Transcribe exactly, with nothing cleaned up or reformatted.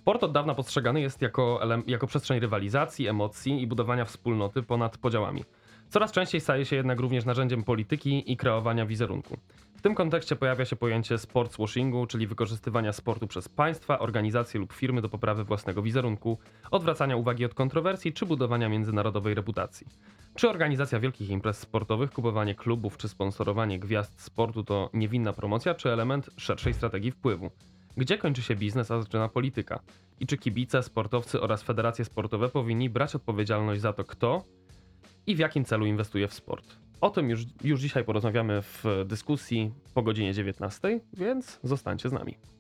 Sport od dawna postrzegany jest jako, ele- jako przestrzeń rywalizacji, emocji i budowania wspólnoty ponad podziałami. Coraz częściej staje się jednak również narzędziem polityki i kreowania wizerunku. W tym kontekście pojawia się pojęcie sportswashingu, czyli wykorzystywania sportu przez państwa, organizacje lub firmy do poprawy własnego wizerunku, odwracania uwagi od kontrowersji czy budowania międzynarodowej reputacji. Czy organizacja wielkich imprez sportowych, kupowanie klubów czy sponsorowanie gwiazd sportu to niewinna promocja czy element szerszej strategii wpływu? Gdzie kończy się biznes, a zaczyna polityka? I czy kibice, sportowcy oraz federacje sportowe powinni brać odpowiedzialność za to, kto i w jakim celu inwestuje w sport? O tym już, już dzisiaj porozmawiamy w dyskusji po godzinie dziewiętnastej, więc zostańcie z nami.